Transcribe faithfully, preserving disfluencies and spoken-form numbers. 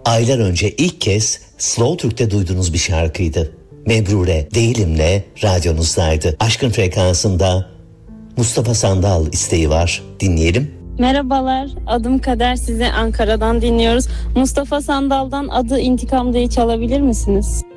aylar önce ilk kez Slow Türk'te duyduğunuz bir şarkıydı. Mebrure Değilim'le radyonuzdaydı. Aşkın Frekansı'nda Mustafa Sandal isteği var. Dinleyelim. Merhabalar, adım Kader, sizi Ankara'dan dinliyoruz. Mustafa Sandal'dan Adı İntikam'dayı çalabilir misiniz?